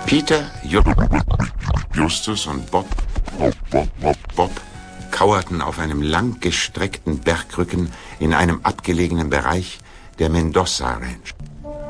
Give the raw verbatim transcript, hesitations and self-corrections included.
Peter, Ju Justus und Bob, Bob, Bob, Bob kauerten auf einem langgestreckten Bergrücken in einem abgelegenen Bereich der Mendoza Ranch.